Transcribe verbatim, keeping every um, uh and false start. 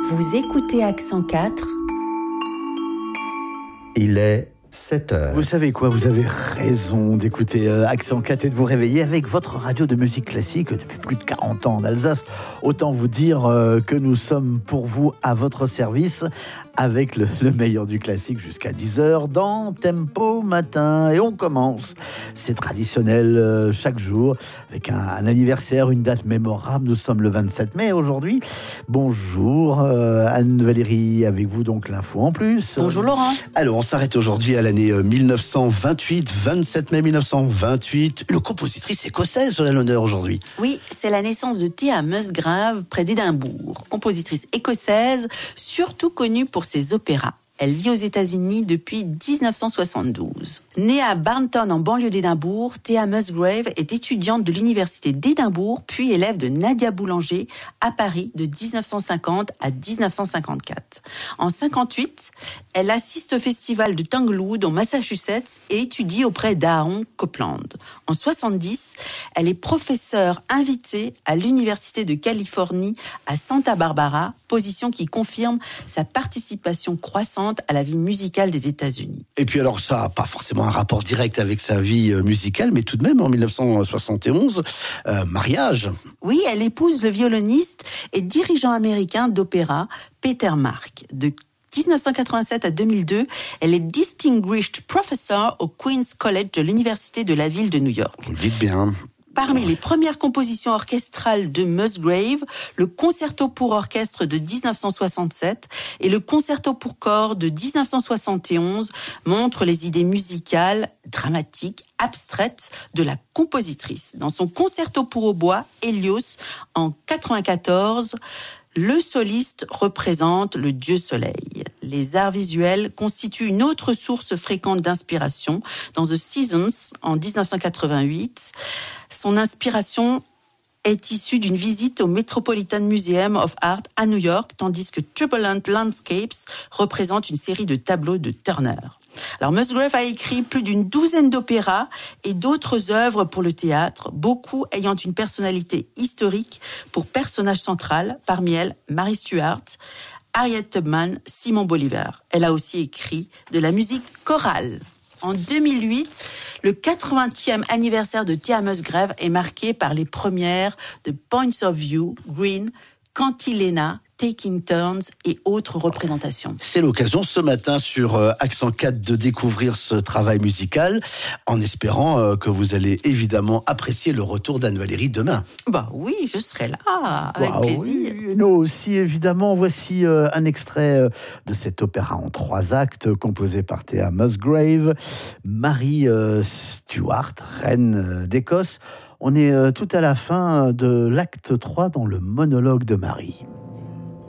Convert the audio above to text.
Vous écoutez Accent quatre. Il est sept heures. Vous savez quoi, vous avez raison d'écouter euh, Accent quatre et de vous réveiller avec votre radio de musique classique depuis plus de quarante ans en Alsace. Autant vous dire euh, que nous sommes pour vous à votre service avec le, le meilleur du classique jusqu'à dix heures dans Tempo Matin. Et on commence, c'est traditionnel euh, chaque jour, avec un, un anniversaire, une date mémorable. Nous sommes le vingt-sept mai aujourd'hui. Bonjour euh, Anne-Valérie, avec vous donc l'info en plus. Bonjour Laurent. Alors on s'arrête aujourd'hui à l'année mille neuf cent vingt-huit, vingt-sept mai mille neuf cent vingt-huit. Une compositrice écossaise serait l'honneur aujourd'hui. Oui, c'est la naissance de Thea Musgrave près d'Édimbourg, compositrice écossaise, surtout connue pour ses opéras. Elle vit aux États-Unis depuis dix-neuf cent soixante-douze. Née à Barnton, en banlieue d'Édimbourg, Thea Musgrave est étudiante de l'université d'Édimbourg, puis élève de Nadia Boulanger à Paris de dix-neuf cent cinquante à dix-neuf cent cinquante-quatre. En cinquante-huit, elle assiste au festival de Tanglewood, en Massachusetts, et étudie auprès d'Aaron Copland. En soixante-dix, elle est professeure invitée à l'université de Californie à Santa Barbara, position qui confirme sa participation croissante à la vie musicale des États-Unis. Et puis alors ça n'a pas forcément un rapport direct avec sa vie musicale, mais tout de même en mille neuf cent soixante et onze, euh, mariage. Oui, elle épouse le violoniste et dirigeant américain d'opéra Peter Mark. De dix-neuf cent quatre-vingt-sept à deux mille deux, elle est Distinguished Professor au Queen's College de l'Université de la ville de New York. Vous le dites bien. Parmi les premières compositions orchestrales de Musgrave, le concerto pour orchestre de dix-neuf cent soixante-sept et le concerto pour corps de dix-neuf cent soixante et onze montrent les idées musicales, dramatiques, abstraites de la compositrice. Dans son concerto pour hautbois, Hélios, en quatre-vingt-quatorze, le soliste représente le dieu soleil. Les arts visuels constituent une autre source fréquente d'inspiration. Dans The Seasons, en dix-neuf cent quatre-vingt-huit, son inspiration est issue d'une visite au Metropolitan Museum of Art à New York, tandis que Turbulent Landscapes représente une série de tableaux de Turner. Alors Musgrave a écrit plus d'une douzaine d'opéras et d'autres œuvres pour le théâtre, beaucoup ayant une personnalité historique pour personnage central, parmi elles Mary Stuart, Harriet Tubman, Simon Bolivar. Elle a aussi écrit de la musique chorale. En deux mille huit, le quatre-vingtième anniversaire de Thea Musgrave est marqué par les premières de Points of View, Green, Cantilena, Taking Turns et autres représentations. C'est l'occasion ce matin sur euh, Accent quatre de découvrir ce travail musical, en espérant euh, que vous allez évidemment apprécier le retour d'Anne-Valérie demain. Bah oui, je serai là, avec Wow, plaisir. Oui, nous aussi, évidemment. Voici euh, un extrait euh, de cet opéra en trois actes, composé par Thea Musgrave, Mary euh, Stuart, reine euh, d'Écosse. On est euh, tout à la fin de l'acte trois dans le monologue de Marie.